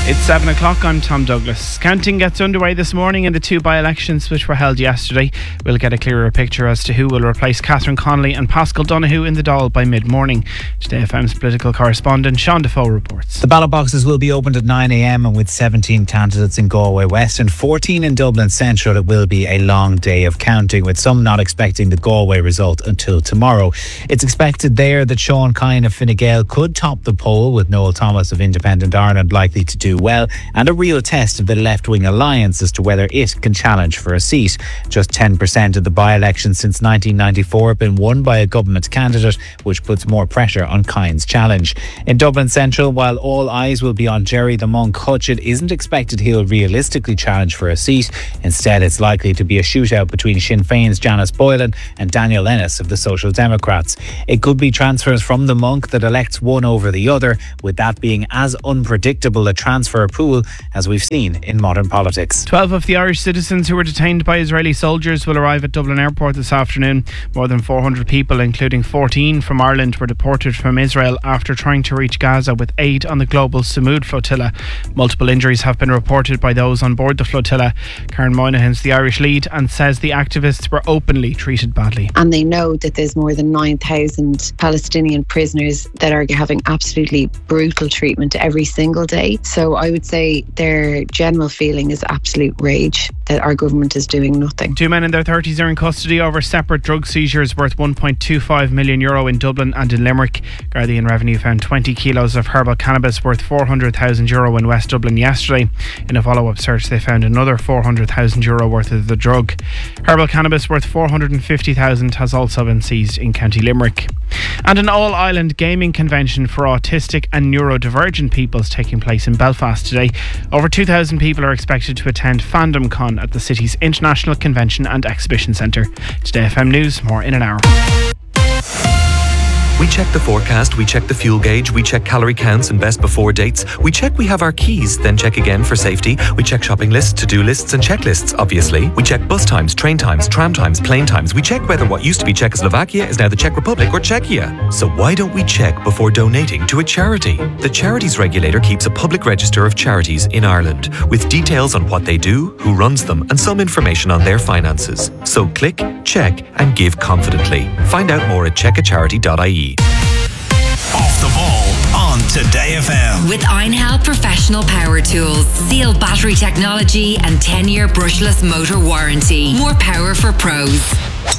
It's 7 o'clock. I'm Tom Douglas. Counting gets underway this morning in the two by-elections which were held yesterday. We'll get a clearer picture as to who will replace Catherine Connolly and Pascal Donoghue in the Dáil by mid-morning. Today FM's political correspondent Sean Defoe reports. The ballot boxes will be opened at 9 a.m. and with 17 candidates in Galway West and 14 in Dublin Central, it will be a long day of counting, with some not expecting the Galway result until tomorrow. It's expected there that Sean Kine of Fine Gael could top the poll, with Noel Thomas of Independent Ireland likely to do well, and a real test of the left-wing alliance as to whether it can challenge for a seat. Just 10% of the by-elections since 1994 have been won by a government candidate, which puts more pressure on Kine's challenge. In Dublin Central, while all eyes will be on Jerry the Monk Hutch, it isn't expected he'll realistically challenge for a seat. Instead, it's likely to be a shootout between Sinn Féin's Janice Boylan and Daniel Ennis of the Social Democrats. It could be transfers from the Monk that elects one over the other, with that being as unpredictable a transfer pool as we've seen in modern politics. 12 of the Irish citizens who were detained by Israeli soldiers will arrive at Dublin Airport this afternoon. More than 400 people, including 14 from Ireland, were deported from Israel after trying to reach Gaza with aid on the global Samud flotilla. Multiple injuries have been reported by those on board the flotilla. Karen Moynihan's the Irish lead and says the activists were openly treated badly. And they know that there's more than 9,000 Palestinian prisoners that are having absolutely brutal treatment every single day. So I would say their general feeling is absolute rage that our government is doing nothing. Two men in their 30s are in custody over separate drug seizures worth €1.25 million in Dublin and in Limerick. Guardian Revenue found 20 kilos of herbal cannabis worth €400,000 in West Dublin yesterday. In a follow-up search, they found another €400,000 worth of the drug. Herbal cannabis worth €450,000 has also been seized in County Limerick. And an all-island gaming convention for autistic and neurodivergent people is taking place in Belfast today. Over 2,000 people are expected to attend FandomCon at the city's International Convention and Exhibition Centre. Today FM News, more in an hour. We check the forecast, we check the fuel gauge, we check calorie counts and best before dates. We check we have our keys, then check again for safety. We check shopping lists, to-do lists and checklists, obviously. We check bus times, train times, tram times, plane times. We check whether what used to be Czechoslovakia is now the Czech Republic or Czechia. So why don't we check before donating to a charity? The Charities Regulator keeps a public register of charities in Ireland, with details on what they do, who runs them, and some information on their finances. So click, check and give confidently. Find out more at checkacharity.ie. Off the ball on Today FM. With Einhell Professional Power Tools. Seal battery technology and 10-year brushless motor warranty. More power for pros.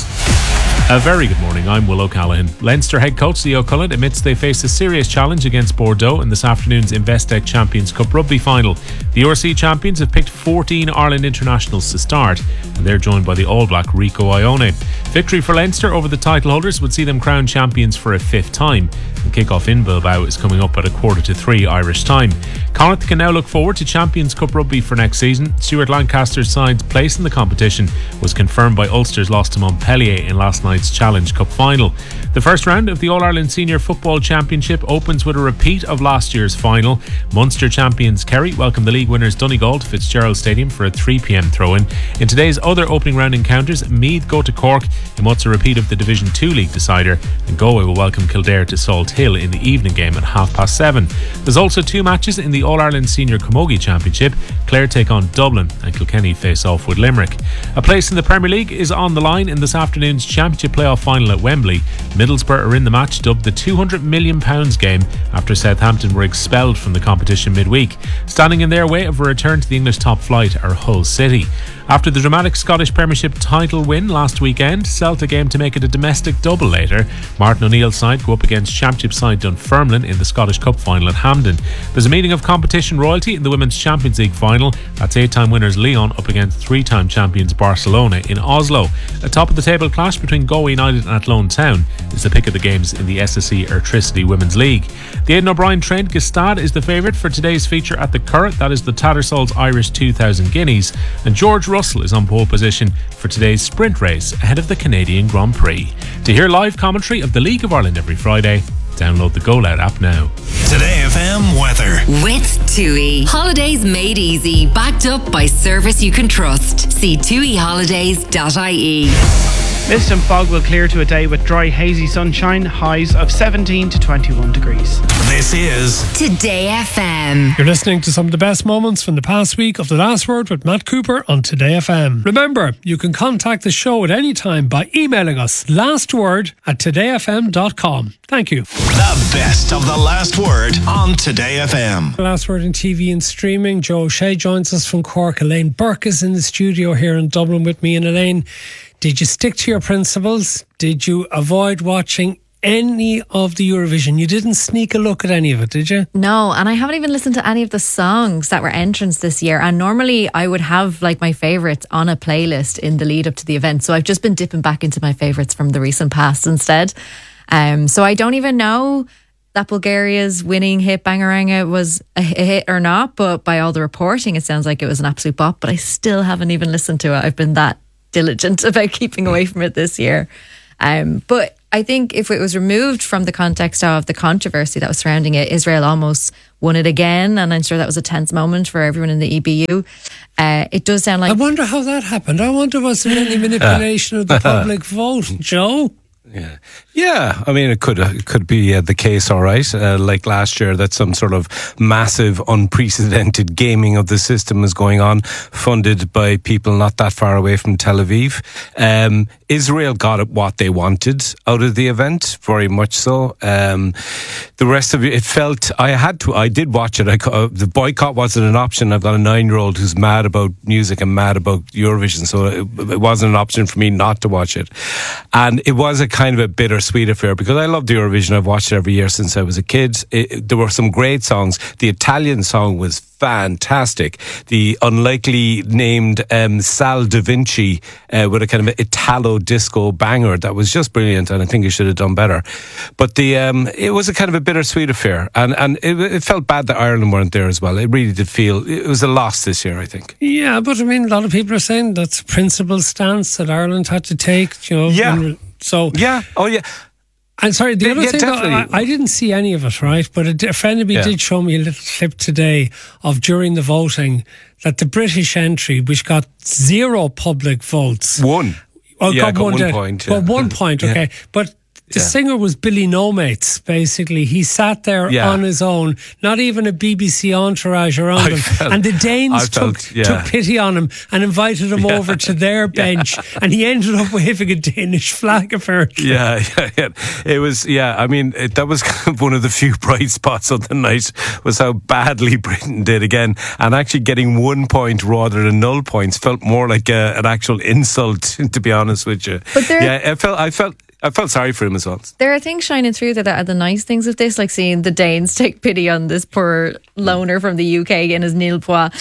A very good morning, I'm Will O'Callaghan. Leinster head coach Leo Cullen admits they face a serious challenge against Bordeaux in this afternoon's Investec Champions Cup rugby final. The URC champions have picked 14 Ireland internationals to start, and they're joined by the All Black Rico Ione. Victory for Leinster over the title holders would see them crowned champions for a fifth time. The kick-off in Bilbao is coming up at 2:45 Irish time. Connacht can now look forward to Champions Cup rugby for next season. Stuart Lancaster's side's place in the competition was confirmed by Ulster's loss to Montpellier in last night's Challenge Cup final. The first round of the All-Ireland Senior Football Championship opens with a repeat of last year's final. Munster champions Kerry welcome the league winners Donegal to Fitzgerald Stadium for a 3pm throw-in. In today's other opening round encounters, Meath go to Cork in what's a repeat of the Division 2 league decider, and Galway will welcome Kildare to Salt Hill in the evening game at 7:30. There's also two matches in the All-Ireland Senior Camogie Championship. Clare take on Dublin and Kilkenny face off with Limerick. A place in the Premier League is on the line in this afternoon's Championship playoff final at Wembley. Middlesbrough are in the match, dubbed the £200 million game, after Southampton were expelled from the competition midweek. Standing in their way of a return to the English top flight are Hull City. After the dramatic Scottish Premiership title win last weekend, Celtic aim to make it a domestic double later. Martin O'Neill's side go up against Championship side Dunfermline in the Scottish Cup final at Hampden. There's a meeting of competition royalty in the Women's Champions League final. That's 8-time winners Lyon up against 3-time champions Barcelona in Oslo. A top of the table clash between Galway United and Athlone Town is the pick of the games in the SSE Airtricity Women's League. The Aidan O'Brien trained Gstaad is the favourite for today's feature at the Curragh. That is the Tattersalls Irish 2000 Guineas. And George Russell is on pole position for today's sprint race ahead of the Canadian Grand Prix. To hear live commentary of the League of Ireland every Friday, download the Go Loud app now. Today FM weather. With TUI. Holidays made easy. Backed up by service you can trust. See tuiholidays.ie. Mist and fog will clear to a day with dry, hazy sunshine, highs of 17 to 21 degrees. This is Today FM. FM. You're listening to some of the best moments from the past week of The Last Word with Matt Cooper on Today FM. Remember, you can contact the show at any time by emailing us lastword@todayfm.com. Thank you. The best of The Last Word on Today FM. The Last Word in TV and streaming. Joe O'Shea joins us from Cork. Elaine Burke is in the studio here in Dublin with me. And Elaine, did you stick to your principles? Did you avoid watching any of the Eurovision? You didn't sneak a look at any of it, did you? No, and I haven't even listened to any of the songs that were entrants this year. And normally I would have like my favourites on a playlist in the lead up to the event. So I've just been dipping back into my favourites from the recent past instead. So I don't even know that Bulgaria's winning hit Bangaranga was a hit or not, but by all the reporting it sounds like it was an absolute bop. But I still haven't even listened to it. I've been that diligent about keeping away from it this year. But I think if it was removed from the context of the controversy that was surrounding it, Israel almost won it again, and I'm sure that was a tense moment for everyone in the EBU. It does sound like... I wonder how that happened. I wonder, was there any manipulation of the public vote, Joe? Yeah. I mean, it could be the case, all right. Like last year, that some sort of massive, unprecedented gaming of the system is going on, funded by people not that far away from Tel Aviv. Israel got what they wanted out of the event, very much so. The rest of it felt, I did watch it. The boycott wasn't an option. I've got a 9-year-old who's mad about music and mad about Eurovision, so it wasn't an option for me not to watch it. And it was a kind of a bittersweet affair because I love the Eurovision. I've watched it every year since I was a kid. There were some great songs. The Italian song was fantastic. The unlikely named Sal Da Vinci with a kind of Italo disco banger that was just brilliant, and I think he should have done better. But it was a kind of a bittersweet affair, and it felt bad that Ireland weren't there as well. It really did feel it was a loss this year, I think. Yeah, but I mean, a lot of people are saying that's a principled stance that Ireland had to take. You know, yeah. Oh yeah. And sorry, the other thing, I didn't see any of it, right? But a friend of me did show me a little clip today of during the voting that the British entry, which got 0 public votes, got 1 point. Well, 1 point, okay. But the singer was Billy No Mates, basically. He sat there on his own, not even a BBC entourage around him. And the Danes took pity on him and invited him over to their bench. And he ended up waving a Danish flag, apparently. Yeah. It was, I mean, that was kind of one of the few bright spots of the night, was how badly Britain did again. And actually getting 1 point rather than 0 points felt more like an actual insult, to be honest with you. But I felt sorry for him as well. There are things shining through that are the nice things of this, like seeing the Danes take pity on this poor loner from the UK in his nil point.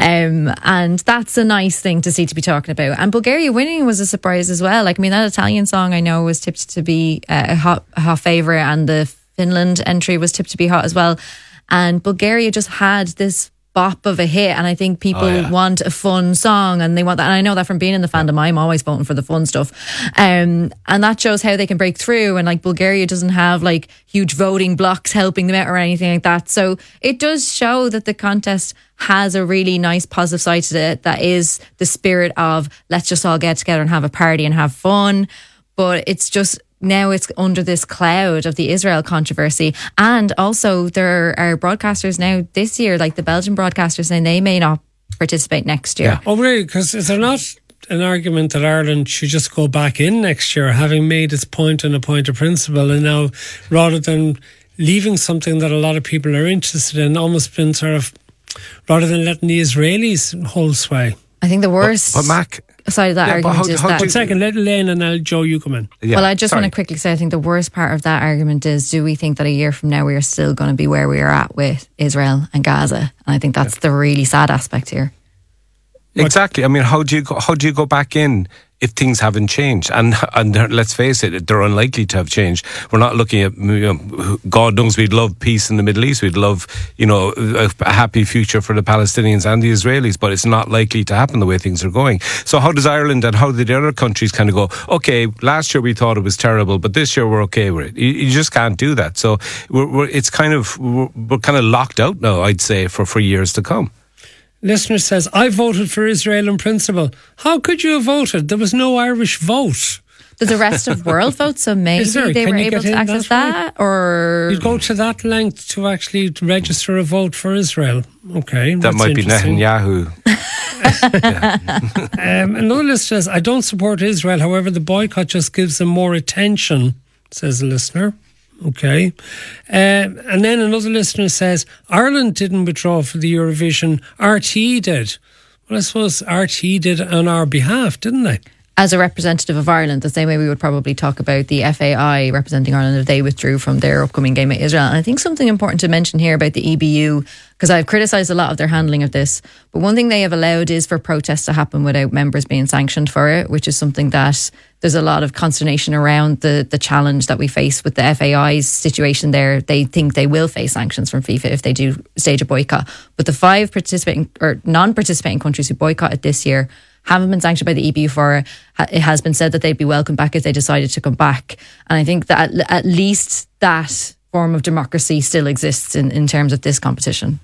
And that's a nice thing to see, to be talking about. And Bulgaria winning was a surprise as well. Like, I mean, that Italian song I know was tipped to be a hot favourite, and the Finland entry was tipped to be hot as well. And Bulgaria just had this bop of a hit, and I think people want a fun song, and they want that. And I know that from being in the fandom, I'm always voting for the fun stuff, and that shows how they can break through. And like, Bulgaria doesn't have like huge voting blocks helping them out or anything like that, so it does show that the contest has a really nice positive side to it, that is the spirit of let's just all get together and have a party and have fun. But it's just, now it's under this cloud of the Israel controversy. And also there are broadcasters now this year, like the Belgian broadcasters, saying they may not participate next year. Oh really? Because is there not an argument that Ireland should just go back in next year, having made its point and a point of principle, and now rather than leaving something that a lot of people are interested in, almost been sort of, rather than letting the Israelis hold sway? I think the worst side of that argument is that... 1 second, let Elaine and now Joe, you come in. Well, I just want to quickly say, I think the worst part of that argument is, do we think that a year from now we are still going to be where we are at with Israel and Gaza? And I think that's the really sad aspect here. Exactly. I mean, how do you go back in if things haven't changed? And let's face it, they're unlikely to have changed. We're not looking at, God knows we'd love peace in the Middle East. We'd love, a happy future for the Palestinians and the Israelis, but it's not likely to happen the way things are going. So how does Ireland and how do the other countries kind of go, okay, last year we thought it was terrible, but this year we're okay with it? You just can't do that. So we're kind of locked out now, I'd say, for years to come. Listener says, I voted for Israel in principle. How could you have voted? There was no Irish vote. Does the rest of the world vote? So maybe they were able to access that? Or you'd go to that length to actually register a vote for Israel. Okay. That might be Netanyahu. Another listener says, I don't support Israel. However, the boycott just gives them more attention, says a listener. Okay. And then another listener says, Ireland didn't withdraw for the Eurovision. RTE did. Well, I suppose RTE did on our behalf, didn't they? As a representative of Ireland, the same way we would probably talk about the FAI representing Ireland if they withdrew from their upcoming game at Israel. And I think something important to mention here about the EBU, because I've criticised a lot of their handling of this, but one thing they have allowed is for protests to happen without members being sanctioned for it, which is something that there's a lot of consternation around the challenge that we face with the FAI's situation there. They think they will face sanctions from FIFA if they do stage a boycott. But the 5 participating or non-participating countries who boycotted this year haven't been sanctioned by the EBU for it. It has been said that they'd be welcome back if they decided to come back. And I think that at least that form of democracy still exists in terms of this competition.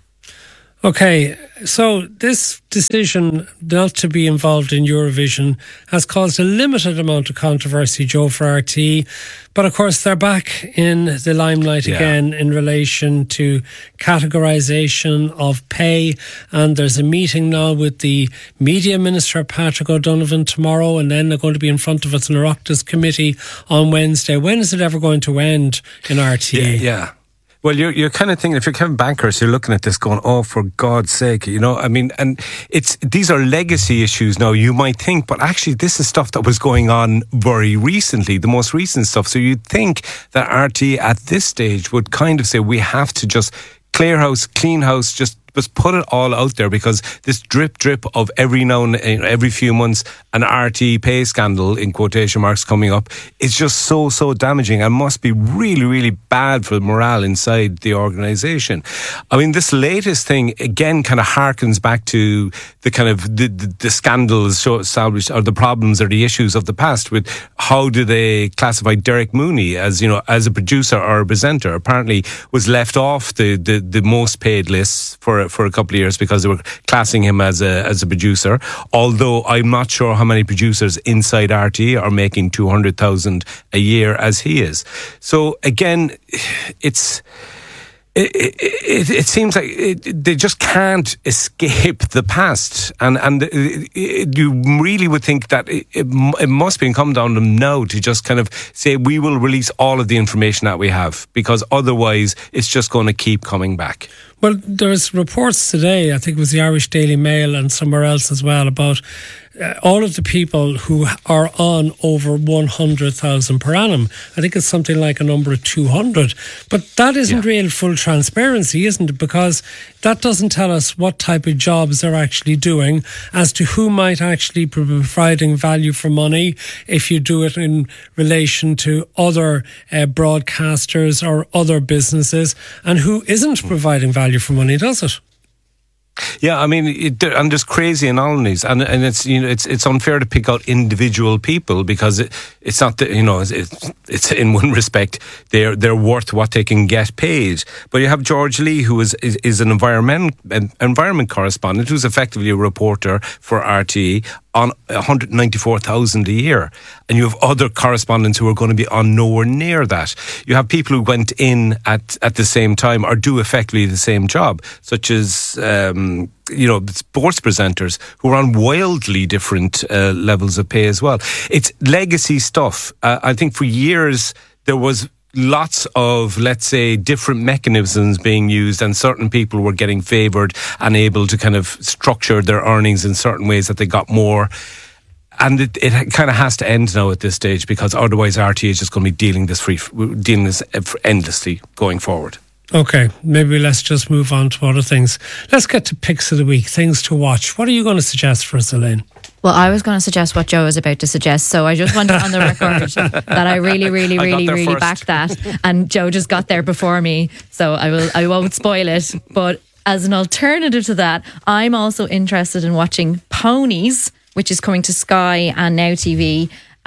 Okay, so this decision not to be involved in Eurovision has caused a limited amount of controversy, Joe, for RTE. But of course, they're back in the limelight again in relation to categorisation of pay. And there's a meeting now with the Media Minister, Patrick O'Donovan, tomorrow. And then they're going to be in front of us in an Oireachtas committee on Wednesday. When is it ever going to end in RTE? Yeah. Well, you're kind of thinking, if you're Kevin Bankhurst, you're looking at this going, oh, for God's sake, you know, I mean, and these are legacy issues now, you might think, but actually this is stuff that was going on very recently, the most recent stuff. So you'd think that RTE at this stage would kind of say, we have to just clear house, clean house, just put it all out there, because this drip of every few months an RTE pay scandal in quotation marks coming up is just so damaging and must be really, really bad for morale inside the organisation. I mean, this latest thing again kind of harkens back to the kind of the scandals so established, or the problems or the issues of the past with how do they classify Derek Mooney as, you know, as a producer or a presenter. Apparently was left off the most paid lists for a couple of years because they were classing him as a producer, although I'm not sure how many producers inside RTE are making 200,000 a year as he is. So again, it seems like they just can't escape the past, and you really would think that it must be incumbent on them now to just kind of say, we will release all of the information that we have, because otherwise it's just going to keep coming back. Well, there's reports today, I think it was the Irish Daily Mail and somewhere else as well, about all of the people who are on over 100,000 per annum. I think it's something like a number of 200. But that isn't real full transparency, isn't it? Because that doesn't tell us what type of jobs they're actually doing, as to who might actually be providing value for money if you do it in relation to other broadcasters or other businesses, and who isn't providing value for money, does it? Yeah, I mean, and there's crazy anomalies, and it's, you know, it's unfair to pick out individual people, because it's not that, you know, it's in one respect they're worth what they can get paid. But you have George Lee, who is an environment correspondent, who's effectively a reporter for RTE, on 194,000 a year, and you have other correspondents who are going to be on nowhere near that. You have people who went in at the same time or do effectively the same job, such as you know, sports presenters who are on wildly different levels of pay as well. It's legacy stuff. I think for years there was lots of, let's say, different mechanisms being used, and certain people were getting favoured and able to kind of structure their earnings in certain ways that they got more. And it kind of has to end now at this stage, because otherwise RTE is just going to be dealing this endlessly going forward. Okay, maybe let's just move on to other things. Let's get to picks of the week, things to watch. What are you going to suggest for us, Elaine? Well, I was going to suggest what Joe was about to suggest, so I just want it on the record that I really back that, and Joe just got there before me, so I won't spoil it. But as an alternative to that, I'm also interested in watching Ponies, which is coming to Sky and Now TV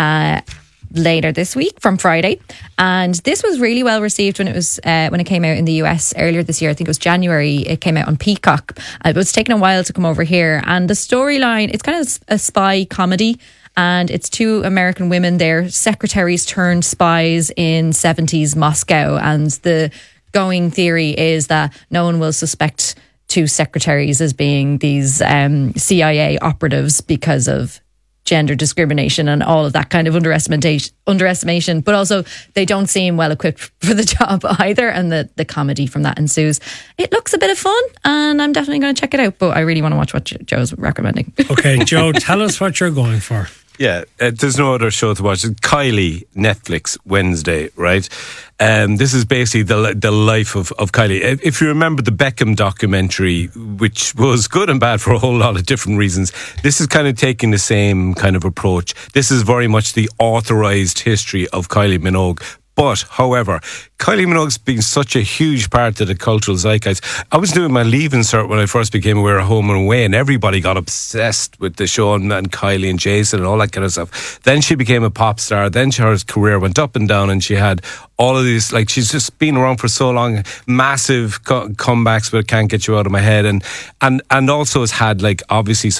later this week from Friday, and this was really well received when it came out in the US earlier this year. I think it was January. It came out on Peacock. It was taking a while to come over here, and the storyline, it's kind of a spy comedy, and it's two American women. They're secretaries turned spies in 70s Moscow, and the going theory is that no one will suspect two secretaries as being these CIA operatives because of gender discrimination and all of that kind of underestimation, but also they don't seem well equipped for the job either, and the comedy from that ensues. It looks a bit of fun, and I'm definitely going to check it out, but I really want to watch what Joe's recommending. Okay, Joe, tell us what you're going for. Yeah, there's no other show to watch. Kylie, Netflix, Wednesday, right? This is basically the life of Kylie. If you remember the Beckham documentary, which was good and bad for a whole lot of different reasons, this is kind of taking the same kind of approach. This is very much the authorised history of Kylie Minogue. But, however, Kylie Minogue's been such a huge part of the cultural zeitgeist. I was doing my Leaving Cert when I first became aware of Home and Away, and everybody got obsessed with the show and Kylie and Jason and all that kind of stuff. Then she became a pop star. Then her career went up and down, and she had all of these, like, she's just been around for so long, massive comebacks, but Can't Get You Out of My Head, and also has had, like, obviously